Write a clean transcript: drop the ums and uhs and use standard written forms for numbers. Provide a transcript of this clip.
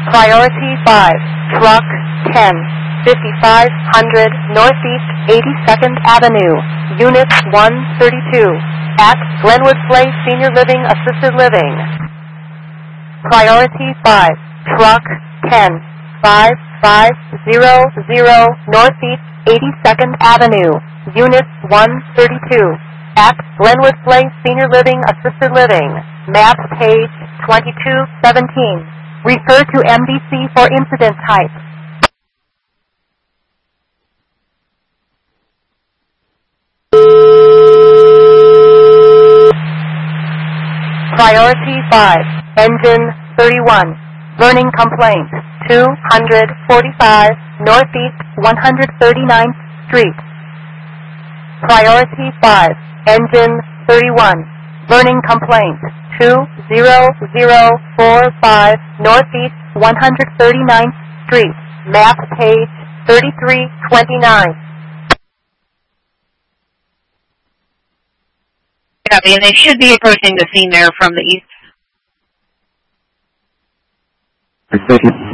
Priority 5, truck 10, 5500 Northeast 82nd Avenue, Unit 132, at Glenwood Place Senior Living Assisted Living. Priority 5, truck 10, 5500 Northeast 82nd Avenue, Unit 132, at Glenwood Place Senior Living Assisted Living, map page 2217. Refer to MDC for incident type. Priority 5, engine 31, burning complaint, 245 Northeast 139th Street. Priority 5, engine 31, burning complaint, 20045 Northeast 139th Street, map page 3329. Copy, and they should be approaching the scene there from the east.